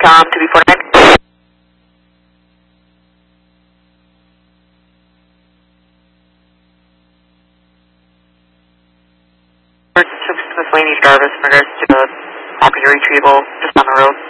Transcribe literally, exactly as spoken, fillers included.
Tom, two B four nine. Miscellaneous Jarvis in regards to the property retrieval just on the road.